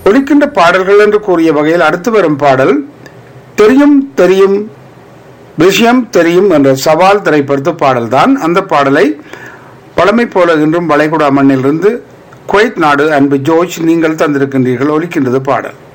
ஒலிக்கின்ற பாடல்கள் என்று கூறிய வகையில் அடுத்து வரும் பாடல் தெரியும் தெரியும் விஷயம் தெரியும் என்ற சவால் திரைப்படத்து பாடல்தான். அந்த பாடலை பழமை போல இன்றும் வளைகுடா மண்ணிலிருந்து குவைத் நாடு அன்பு ஜோர்ஜ் நீங்கள் தந்திருக்கின்றீர்கள். ஒலிக்கின்றது பாடல்.